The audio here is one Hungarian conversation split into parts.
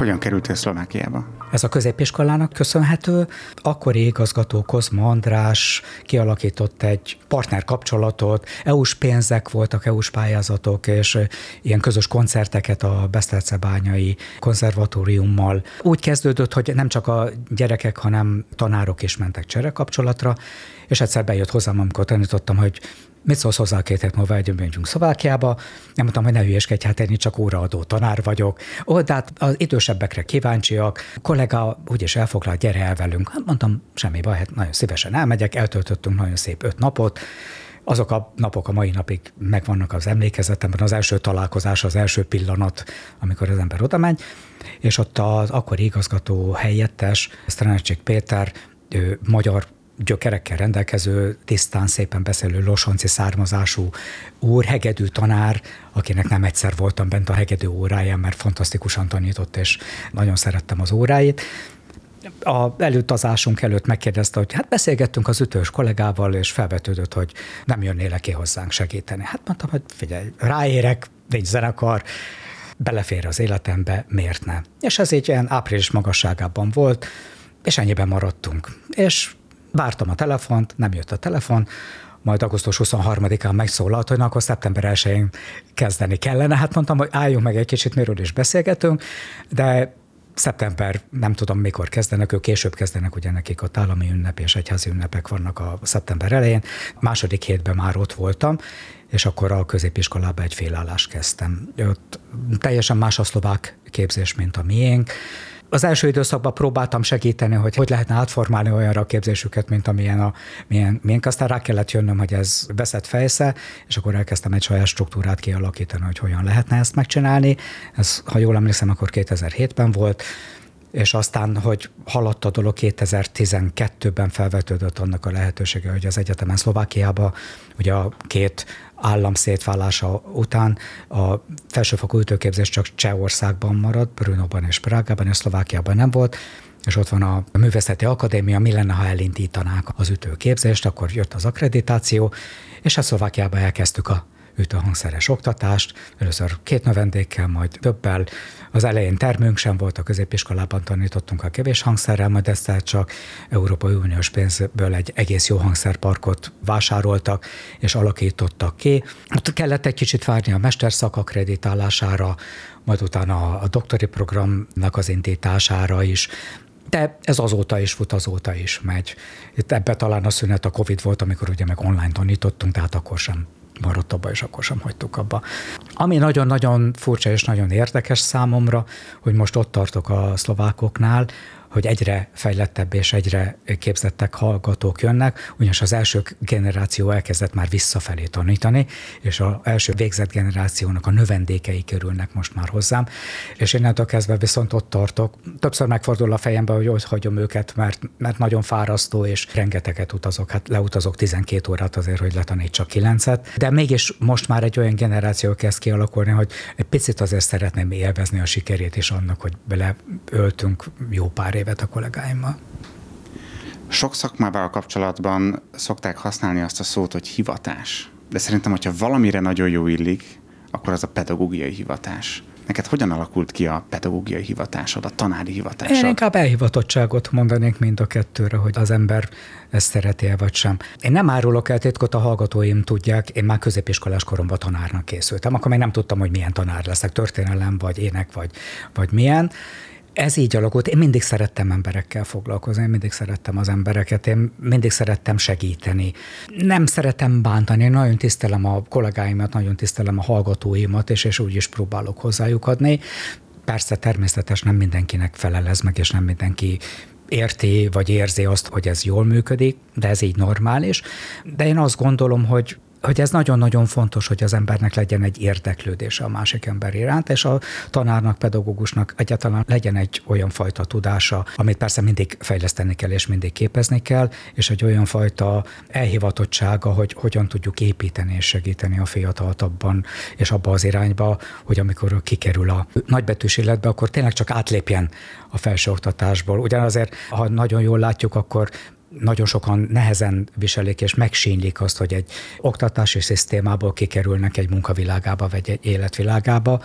Hogyan kerültél Szlovákiába? Ez a középiskolának köszönhető. Akkori igazgató Kozma András kialakított egy partnerkapcsolatot, EU-s pénzek voltak, EU-s pályázatok, és ilyen közös koncerteket a Besztercebányai konzervatóriummal. Úgy kezdődött, hogy nem csak a gyerekek, hanem tanárok is mentek cserekapcsolatra, és egyszer bejött hozzám, amikor tanítottam, hogy mit szólsz hozzá 2 hét múlva megyünk Szlovákiába? Nem mondtam, hogy ne hülyeskedj, hát én csak óraadó tanár vagyok. De hát az idősebbekre kíváncsiak, kollega úgyis elfoglalt, gyere el velünk. Hát mondtam, semmi baj, hát nagyon szívesen elmegyek, eltöltöttünk nagyon szép 5 napot. Azok a napok a mai napig megvannak az emlékezetemben, az első találkozás, az első pillanat, amikor az ember oda megy, és ott az akkori igazgató helyettes, Sztránecsik Péter, magyar gyökerekkel rendelkező, tisztán, szépen beszélő losonci származású úr, hegedű tanár, akinek nem egyszer voltam bent a hegedű óráján, mert fantasztikusan tanított, és nagyon szerettem az óráit. A előtazásunk előtt megkérdezte, hogy hát beszélgettünk az ütős kollégával, és felvetődött, hogy nem jönnél ki hozzánk segíteni. Hát mondtam, hogy figyelj, ráérek, nincs zenekar, belefér az életembe, miért ne? És ez így ilyen április magasságában volt, és ennyiben maradtunk. És vártam a telefont, nem jött a telefon, majd augusztus 23-án megszólalt, hogy na, akkor szeptember 1-én kezdeni kellene. Hát mondtam, hogy álljunk meg egy kicsit, miről is beszélgetünk, de szeptember, nem tudom mikor kezdenek, ők később kezdenek, ugye nekik ott állami ünnep és egyházi ünnepek vannak a szeptember elején. Második hétben már ott voltam, és akkor a középiskolában egy félállást kezdtem. Ott teljesen más a szlovák képzés, mint a miénk. Az első időszakban próbáltam segíteni, hogy lehetne átformálni olyanra a képzésüket, mint amilyen miénk. Aztán rá kellett jönnöm, hogy ez veszett fejsze, és akkor elkezdtem egy saját struktúrát kialakítani, hogy hogyan lehetne ezt megcsinálni. Ez, ha jól emlékszem, akkor 2007-ben volt, és aztán, hogy haladt a dolog, 2012-ben felvetődött annak a lehetősége, hogy az egyetemen Szlovákiába, ugye a 2 állam szétválása után a felsőfokú ütőképzés csak Csehországban maradt, Brnóban és Prágában, és Szlovákiában nem volt, és ott van a Művészeti Akadémia, mi lenne, ha elindítanák az ütőképzést, akkor jött az akkreditáció, és a Szlovákiában elkezdtük a ütőhangszeres oktatást, először 2 növendékkel, majd többel. Az elején termünk sem volt, a középiskolában tanítottunk a kevés hangszerrel, majd ezt csak Európai Uniós pénzből egy egész jó hangszerparkot vásároltak, és alakítottak ki. Ott kellett egy kicsit várni a mesterszak akkreditálására, majd utána a doktori programnak az indítására is, de ez azóta is fut, azóta is megy. Itt ebbe talán a szünet a Covid volt, amikor ugye meg online tanítottunk, tehát akkor sem maradt abba, és akkor sem hagytuk abba. Ami nagyon-nagyon furcsa és nagyon érdekes számomra, hogy most ott tartok a szlovákoknál, hogy egyre fejlettebb és egyre képzettek hallgatók jönnek, ugyanis az első generáció elkezdett már visszafelé tanítani, és az első végzett generációnak a növendékei kerülnek most már hozzám, és innentől kezdve viszont ott tartok. Többször megfordul a fejembe, hogy ott hagyom őket, mert nagyon fárasztó, és rengeteget utazok. Hát leutazok 12 órát azért, hogy letanítsak 9-et, de mégis most már egy olyan generáció kezd kialakulni, hogy egy picit azért szeretném élvezni a sikerét is annak, hogy beleöltünk jó pár évet a kollégáimmal. Sok szakmával kapcsolatban szokták használni azt a szót, hogy hivatás. De szerintem, hogyha valamire nagyon jó illik, akkor az a pedagógiai hivatás. Neked hogyan alakult ki a pedagógiai hivatásod, a tanári hivatásod? Én inkább elhivatottságot mondanék mind a kettőre, hogy az ember ezt szereti-e vagy sem. Én nem árulok el titkot, a hallgatóim tudják, én már középiskolás koromban tanárnak készültem. Akkor még nem tudtam, hogy milyen tanár leszek, történelem, vagy ének, vagy milyen. Ez így alakult. Én mindig szerettem emberekkel foglalkozni, én mindig szerettem az embereket, én mindig szerettem segíteni. Nem szeretem bántani, én nagyon tisztelem a kollégáimat, nagyon tisztelem a hallgatóimat, és úgy is próbálok hozzájuk adni. Persze természetes, nem mindenkinek felel ez meg, és nem mindenki érti, vagy érzi azt, hogy ez jól működik, de ez így normális. De én azt gondolom, hogy ez nagyon-nagyon fontos, hogy az embernek legyen egy érdeklődése a másik ember iránt, és a tanárnak, pedagógusnak egyáltalán legyen egy olyan fajta tudása, amit persze mindig fejleszteni kell, és mindig képezni kell, és egy olyan fajta elhivatottsága, hogy hogyan tudjuk építeni és segíteni a fiatalt abban, és abba az irányba, hogy amikor ő kikerül a nagybetűs életbe, akkor tényleg csak átlépjen a felsőoktatásból. Ugyanazért, ha nagyon jól látjuk, akkor nagyon sokan nehezen viselik és megsínylik azt, hogy egy oktatási szisztémából kikerülnek egy munkavilágába, vagy egy életvilágába.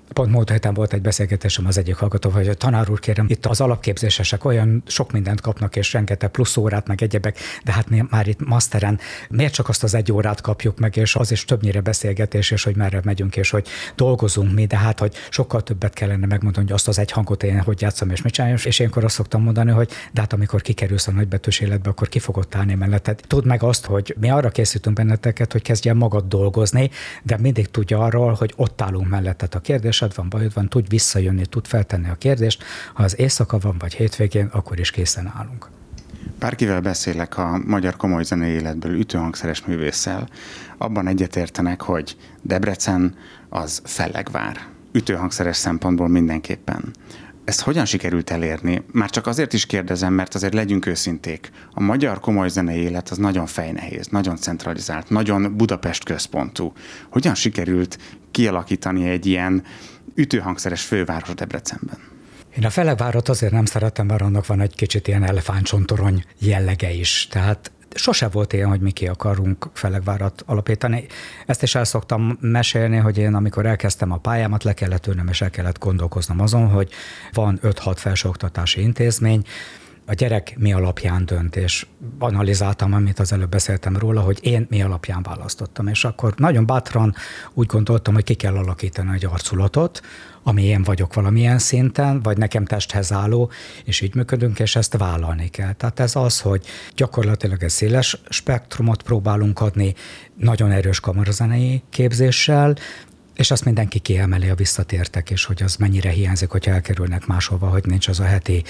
Pont múlt héten volt egy beszélgetésem az egyik hallgatóval, hogy tanár úr, kérem, itt az alapképzésesek olyan sok mindent kapnak, és rengeteg plusz órát, meg egyebek, de hát mi már itt masteren miért csak azt az egy órát kapjuk meg, és az is többnyire beszélgetés, és hogy merre megyünk, és hogy dolgozunk mi, de hát, hogy sokkal többet kellene megmondani, hogy azt az egy hangot én hogy játszom, és mit csináljam, és ilyenkor azt szoktam mondani, hogy de hát amikor kikerülsz a nagybetűs életbe, akkor ki fogod állni melletted. Tudd meg azt, hogy mi arra készítünk benneteket, hogy kezdjen magad dolgozni, de mindig tudja arról, hogy ott állunk melletted. A kérdésed van, bajod van, tudj visszajönni, tud feltenni a kérdést. Ha az éjszaka van, vagy hétvégén, akkor is készen állunk. Bárkivel beszélek a magyar komoly zenei életből ütőhangszeres művésszel, abban egyetértenek, hogy Debrecen az fellegvár. Ütőhangszeres szempontból mindenképpen. Ezt hogyan sikerült elérni? Már csak azért is kérdezem, mert azért legyünk őszinték. A magyar komoly zenei élet az nagyon fejnehéz, nagyon centralizált, nagyon Budapest központú. Hogyan sikerült kialakítani egy ilyen ütőhangszeres főváros Debrecenben? Én a fellegvárat azért nem szeretem, mert annak van egy kicsit ilyen elefántcsontorony jellege is. Tehát sose volt ilyen, hogy mi ki akarunk fellegvárat alapítani. Ezt is el szoktam mesélni, hogy én amikor elkezdtem a pályámat, le kellett ülnöm és el kellett gondolkoznom azon, hogy van 5-6 felsőoktatási intézmény, a gyerek mi alapján dönt, és analizáltam, amit az előbb beszéltem róla, hogy én mi alapján választottam. És akkor nagyon bátran úgy gondoltam, hogy ki kell alakítani egy arculatot, ami én vagyok valamilyen szinten, vagy nekem testhez álló, és így működünk, és ezt vállalni kell. Tehát ez az, hogy gyakorlatilag egy széles spektrumot próbálunk adni, nagyon erős kamarazenei képzéssel, és azt mindenki kiemeli a visszatértek, és hogy az mennyire hiányzik, hogyha elkerülnek máshova, hogy nincs az a heti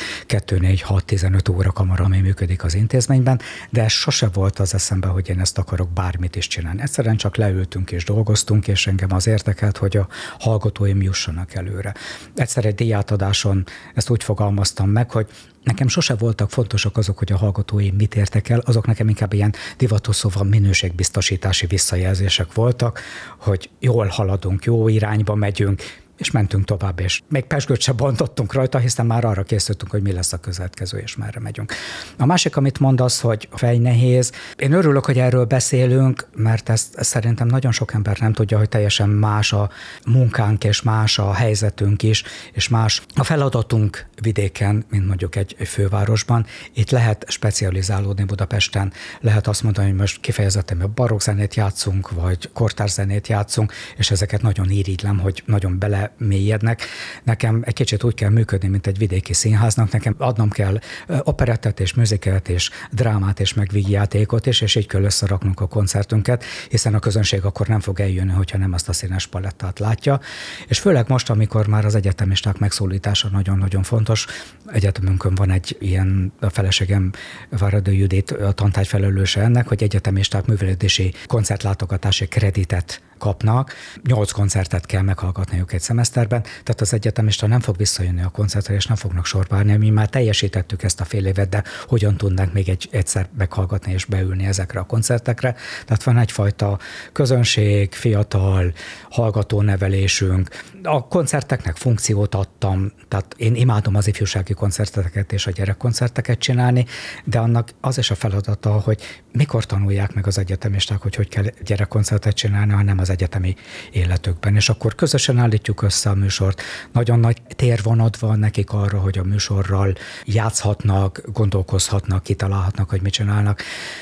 2-4-6-15 óra kamara, ami működik az intézményben, de ez sose volt az eszembe, hogy én ezt akarok bármit is csinálni. Egyszerűen csak leültünk és dolgoztunk, és engem az érdekelt, hogy a hallgatóim jussanak előre. Egyszer egy díjátadáson ezt úgy fogalmaztam meg, hogy nekem sose voltak fontosak azok, hogy a hallgatóim mit értek el, azok nekem inkább ilyen divatos szóval minőségbiztosítási visszajelzések voltak, hogy jól haladunk, jó irányba megyünk, és mentünk tovább, és még pezsgőt se bontottunk rajta, hiszen már arra készültünk, hogy mi lesz a következő, és merre megyünk. A másik, amit mondasz, hogy fejnehéz. Én örülök, hogy erről beszélünk, mert ezt szerintem nagyon sok ember nem tudja, hogy teljesen más a munkánk, és más a helyzetünk is, és más a feladatunk vidéken, mint mondjuk egy fővárosban. Itt lehet specializálódni Budapesten, lehet azt mondani, hogy most kifejezetten a barokkzenét játszunk, vagy kortárszenét játszunk, és ezeket nagyon irigylem, hogy nagyon mélyednek. Nekem egy kicsit úgy kell működni, mint egy vidéki színháznak. Nekem adnom kell operettet és műzikát és drámát és meg vígjátékot is, és így kell összeraknunk a koncertünket, hiszen a közönség akkor nem fog eljönni, hogyha nem azt a színes palettát látja. És főleg most, amikor már az egyetemisták megszólítása nagyon-nagyon fontos. Egyetemünkön van egy ilyen, a feleségem Váradi Judit, a tantárgy felelőse ennek, hogy egyetemisták művelődési koncertlátogatási kreditet kapnak. 8 koncertet kell meghallgatniuk egy szemeszterben, tehát az egyetemista nem fog visszajönni a koncertre, és nem fognak sorba állni. Mi már teljesítettük ezt a fél évet, de hogyan tudnánk még egyszer meghallgatni és beülni ezekre a koncertekre. Tehát van egyfajta közönség, fiatal, hallgatónevelésünk. A koncerteknek funkciót adtam, tehát én imádom az ifjúsági koncerteket és a gyerekkoncerteket csinálni, de annak az is a feladata, hogy mikor tanulják meg az egyetemisták, hogy kell gyerekkoncertet csinálni, hanem az egyetemi életükben. És akkor közösen állítjuk össze a műsort. Nagyon nagy térvonat van nekik arra, hogy a műsorral játszhatnak, gondolkozhatnak, kitalálhatnak, hogy mit csinálnak.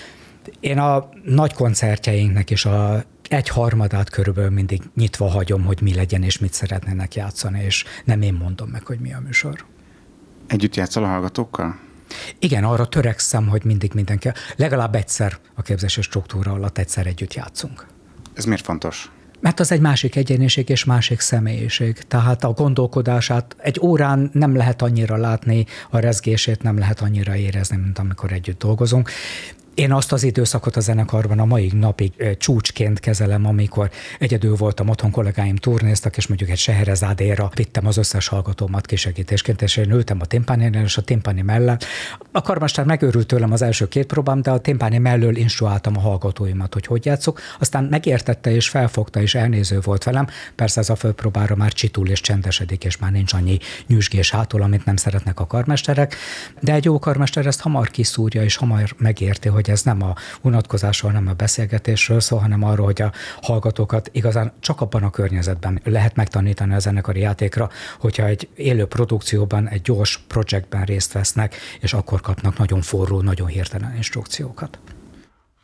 Én a nagy koncertjeinknek is a 1/3 körülbelül mindig nyitva hagyom, hogy mi legyen és mit szeretnének játszani, és nem én mondom meg, hogy mi a műsor. Együtt játszol a hallgatókkal? Igen, arra törekszem, hogy mindig mindenki, legalább egyszer a képzési struktúra alatt egyszer együtt játszunk. Ez miért fontos? Mert az egy másik egyéniség és másik személyiség. Tehát a gondolkodását egy órán nem lehet annyira látni, a rezgését nem lehet annyira érezni, mint amikor együtt dolgozunk. Én azt az időszakot a zenekarban a mai napig csúcsként kezelem, amikor egyedül voltam otthon, kollégáim turnéztak, és mondjuk egy Scheherazádéra vittem az összes hallgatómat kisegítésként, és én ültem a timpánénél, és a timpáni mellett. A karmester megőrült tőlem az első 2 próbám, de a timpáni mellől instruáltam a hallgatóimat, hogy játszok. Aztán megértette és felfogta, és elnéző volt velem. Persze ez a főpróbára már csitul és csendesedik, és már nincs annyi nyüzsgés hátul, amit nem szeretnek a karmesterek. De egy jó karmester ezt hamar kiszúrja, és hamar megérti, hogy hogy ez nem a unatkozásról, nem a beszélgetésről szól, hanem arról, hogy a hallgatókat igazán csak abban a környezetben lehet megtanítani a zenekari játékra, hogyha egy élő produkcióban, egy gyors projektben részt vesznek, és akkor kapnak nagyon forró, nagyon hirtelen instrukciókat.